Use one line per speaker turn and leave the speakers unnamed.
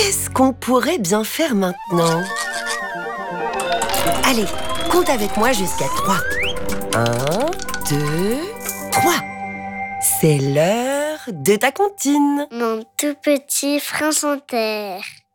qu'est-ce qu'on pourrait bien faire maintenant? Allez, compte avec moi jusqu'à 3. 1, 2, 3. C'est l'heure de ta comptine.
Mon tout petit prince en terre.